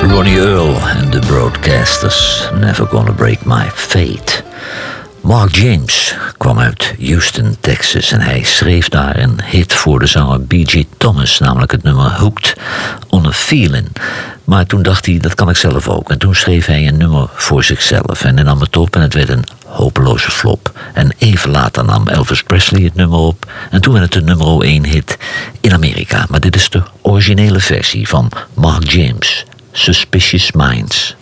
Ronnie Earl en de Broadcasters, Never Gonna Break My Fate. Mark James kwam uit Houston, Texas en hij schreef daar een hit voor de zanger B.J. Thomas, namelijk het nummer Hooked on a Feeling. Maar toen dacht hij, dat kan ik zelf ook. En toen schreef hij een nummer voor zichzelf en hij nam het op en het werd een hopeloze flop. En even later nam Elvis Presley het nummer op en toen werd het een nummer 1 hit in Amerika. Maar dit is de originele versie van Mark James, Suspicious Minds.